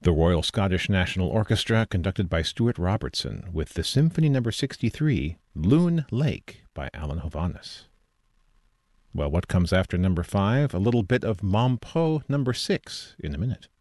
The Royal Scottish National Orchestra, conducted by Stuart Robertson, with the Symphony No. 63, Loon Lake, by Alan Hovhaness. Well, what comes after number 5? A little bit of Maupeou No. 6 in a minute.